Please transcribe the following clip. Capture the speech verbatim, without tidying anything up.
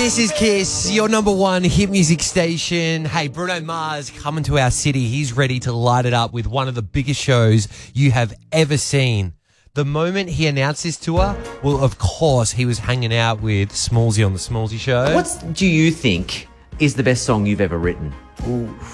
This is Kiss, your number one hit music station. Hey, Bruno Mars coming to our city. He's ready to light it up with one of the biggest shows you have ever seen. The moment he announced this tour, well, of course, he was hanging out with Smallsy on the Smallsy Show. What do you think is the best song you've ever written? Ooh.